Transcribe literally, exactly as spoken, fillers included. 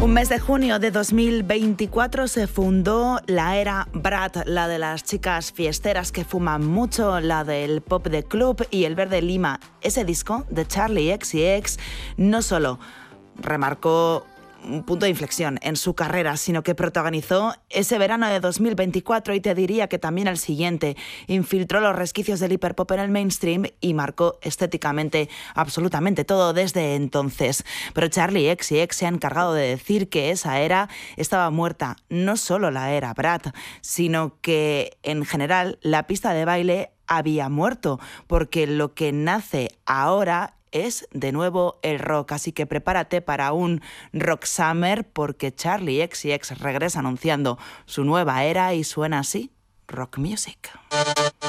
Un mes de junio de dos mil veinticuatro se fundó la era Brat, la de las chicas fiesteras que fuman mucho, la del pop de club y el verde lima. Ese disco de Charli X C X no solo remarcó un punto de inflexión en su carrera, sino que protagonizó ese verano de dos mil veinticuatro y te diría que también el siguiente. Infiltró los resquicios del hiperpop en el mainstream y marcó estéticamente absolutamente todo desde entonces. Pero Charli X C X se ha encargado de decir que esa era estaba muerta. No solo la era Brat, sino que en general la pista de baile había muerto, porque lo que nace ahora es de nuevo el rock, así que prepárate para un Rock Summer porque Charli X C X regresa anunciando su nueva era y suena así, Rock Music.